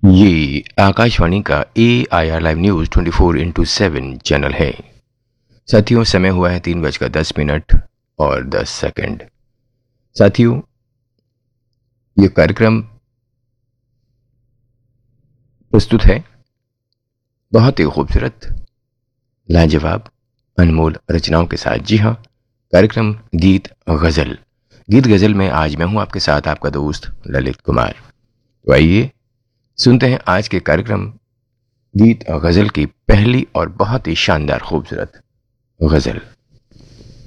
ये आकाशवाणी का AIR live news 24/7 channel है। साथियों, समय हुआ है 3:10 और 10 सेकंड। साथियों, ये कार्यक्रम प्रस्तुत है बहुत ही खूबसूरत, लाजवाब, अनमोल रचनाओं के साथ। जी हाँ, कार्यक्रम गीत गजल। गीत गजल में आज मैं हूं आपके साथ, आपका दोस्त ललित कुमार। तो आइए सुनते हैं आज के कार्यक्रम गीत गजल की पहली और बहुत ही शानदार खूबसूरत गजल।